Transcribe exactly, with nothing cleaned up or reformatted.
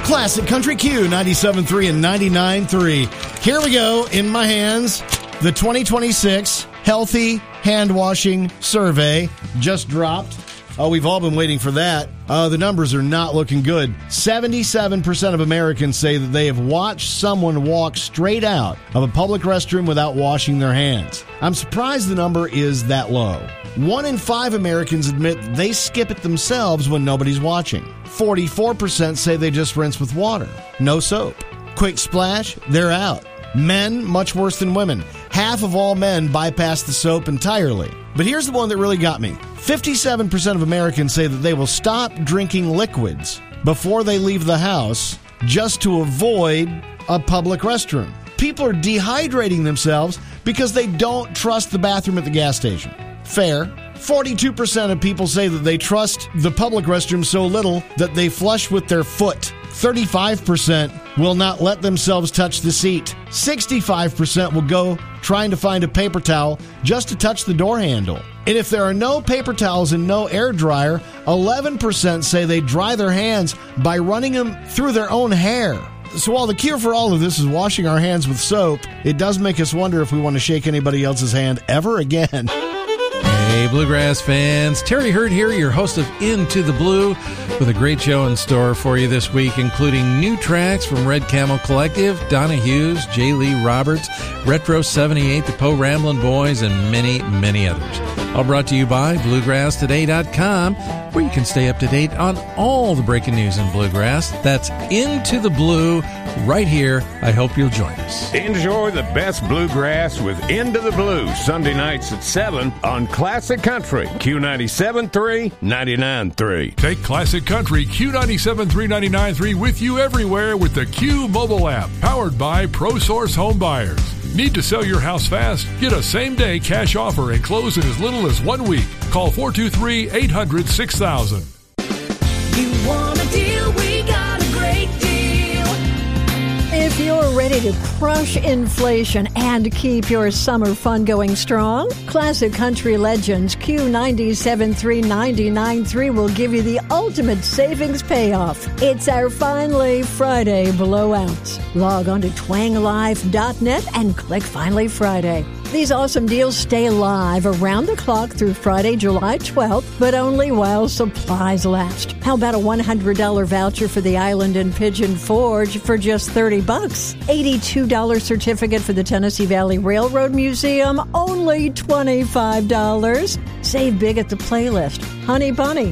Classic Country Q, ninety-seven point three and ninety-nine point three. Here we go, in my hands, the twenty twenty-six Healthy Hand Washing Survey just dropped. Oh, we've all been waiting for that. Uh, the numbers are not looking good. seventy-seven percent of Americans say that they have watched someone walk straight out of a public restroom without washing their hands. I'm surprised the number is that low. One in five Americans admit they skip it themselves when nobody's watching. forty-four percent say they just rinse with water. No soap. Quick splash, they're out. Men, much worse than women. Half of all men bypass the soap entirely. But here's the one that really got me. fifty-seven percent of Americans say that they will stop drinking liquids before they leave the house just to avoid a public restroom. People are dehydrating themselves because they don't trust the bathroom at the gas station. Fair. forty-two percent of people say that they trust the public restroom so little that they flush with their foot. thirty-five percent will not let themselves touch the seat. sixty-five percent will go trying to find a paper towel just to touch the door handle. And if there are no paper towels and no air dryer, eleven percent say they dry their hands by running them through their own hair. So while the cure for all of this is washing our hands with soap, it does make us wonder if we want to shake anybody else's hand ever again. Hey, Bluegrass fans. Terry Hurd here, your host of Into the Blue, with a great show in store for you this week, including new tracks from Red Camel Collective, Donna Hughes, J. Lee Roberts, Retro seventy-eight, the Poe Ramblin' Boys, and many, many others. All brought to you by Bluegrass Today dot com, where you can stay up to date on all the breaking news in Bluegrass. That's Into the Blue right here. I hope you'll join us. Enjoy the best bluegrass with Into the Blue, Sunday nights at seven on Classic Country, Q ninety-seven point three, ninety-nine point three. Take Classic Country, Q ninety-seven point three, ninety-nine point three with you everywhere with the Q mobile app, powered by ProSource Home Buyers. Need to sell your house fast? Get a same-day cash offer and close in as little as one week. Call four two three, eight hundred, six thousand. You want a deal? We got a great deal. If you're ready to crush inflation and keep your summer fun going strong, Classic Country Legends Q ninety-seven point three, ninety-nine point three will give you the ultimate savings payoff. It's our Finally Friday blowout. Log on to twang life dot net and click Finally Friday. These awesome deals stay live around the clock through Friday, July twelfth, but only while supplies last. How about a one hundred dollars voucher for the Island and Pigeon Forge for just thirty bucks? eighty-two dollars certificate for the Tennessee Valley Railroad Museum, only twenty-five dollars. Save big at the Playlist, Honey Bunny,